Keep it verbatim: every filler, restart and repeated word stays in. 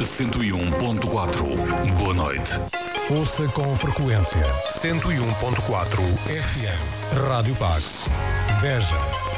cento e um ponto quatro. Boa noite. Ouça com frequência cento e um ponto quatro F M. Rádio Pax. Beja.